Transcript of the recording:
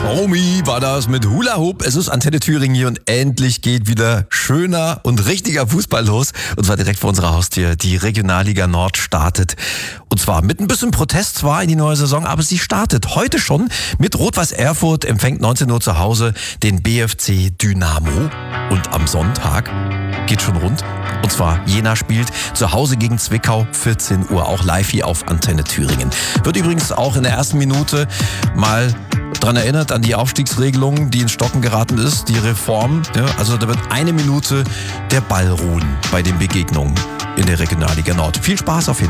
Romy war das mit Hula Hoop. Es ist Antenne Thüringen hier und endlich geht wieder schöner und richtiger Fußball los. Und zwar direkt vor unserer Haustür. Die Regionalliga Nord startet. Und zwar mit ein bisschen Protest zwar in die neue Saison, aber sie startet heute schon mit Rot-Weiß Erfurt, empfängt 19 Uhr zu Hause den BFC Dynamo. Und am Sonntag geht schon rund. Und zwar Jena spielt zu Hause gegen Zwickau, 14 Uhr, auch live hier auf Antenne Thüringen. Wird übrigens auch in der ersten Minute mal dran erinnert an die Aufstiegsregelung, die ins Stocken geraten ist, die Reform. Ja, also da wird eine Minute der Ball ruhen bei den Begegnungen in der Regionalliga Nord. Viel Spaß auf jeden Fall.